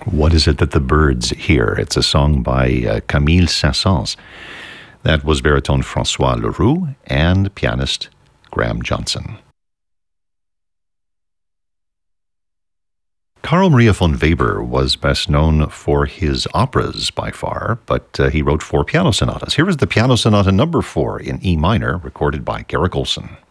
What is it that the birds hear? It's a song by Camille Saint-Saëns. That was baritone Francois Leroux and pianist Graham Johnson. Carl Maria von Weber was best known for his operas by far, but he wrote 4 piano sonatas. Here is the piano sonata number 4 in E minor, recorded by Garrick Oldson.